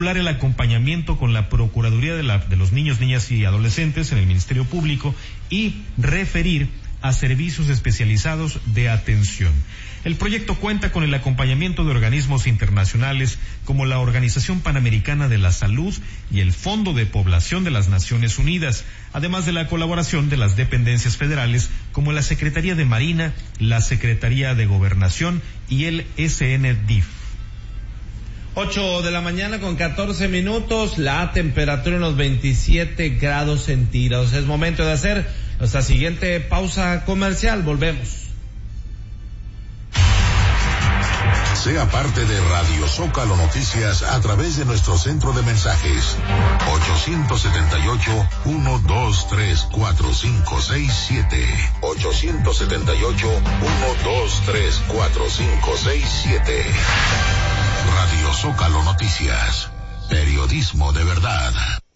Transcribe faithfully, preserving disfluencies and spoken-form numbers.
articular el acompañamiento con la Procuraduría de, la, de los Niños, Niñas y Adolescentes en el Ministerio Público y referir a servicios especializados de atención. El proyecto cuenta con el acompañamiento de organismos internacionales como la Organización Panamericana de la Salud y el Fondo de Población de las Naciones Unidas, además de la colaboración de las dependencias federales como la Secretaría de Marina, la Secretaría de Gobernación y el S N D I F. Ocho de la mañana con catorce minutos, la temperatura en los veintisiete grados centígrados. Es momento de hacer nuestra siguiente pausa comercial. Volvemos. Sea parte de Radio Zócalo Noticias a través de nuestro centro de mensajes ocho siete ocho, uno dos tres, cuatro cinco seis siete ocho siete ocho, uno dos tres, cuatro cinco seis siete. Radio Zócalo Noticias, periodismo de verdad.